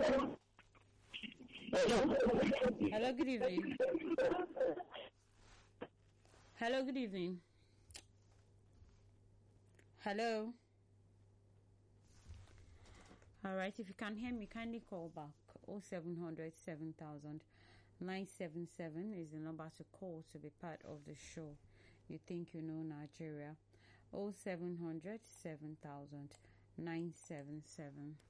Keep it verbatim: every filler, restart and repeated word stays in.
Hello, good evening. Hello, good evening. Hello. All right, if you can hear me, kindly call back. oh seven hundred seven thousand nine seven seven is the number to call to be part of the show. You think you know Nigeria. oh seven hundred seven thousand nine seven seven.